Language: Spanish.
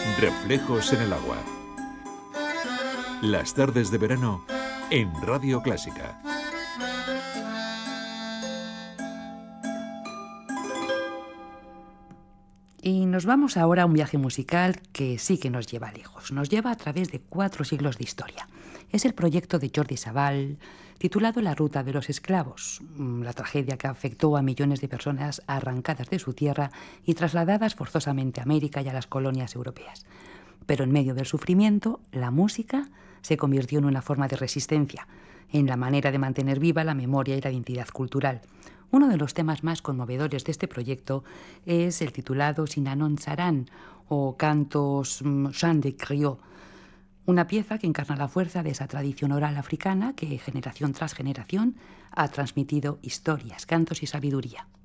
Reflejos en el agua. Las tardes de verano en Radio Clásica. Y nos vamos ahora a un viaje musical que sí que nos lleva lejos. Nos lleva a través de 4 siglos de historia. Es el proyecto de Jordi Savall, titulado La ruta de los esclavos, la tragedia que afectó a millones de personas arrancadas de su tierra y trasladadas forzosamente a América y a las colonias europeas. Pero en medio del sufrimiento, la música se convirtió en una forma de resistencia, en la manera de mantener viva la memoria y la identidad cultural. Uno de los temas más conmovedores de este proyecto es el titulado Sinanon Saran, o Cantos Chant de Griot, una pieza que encarna la fuerza de esa tradición oral africana que generación tras generación ha transmitido historias, cantos y sabiduría.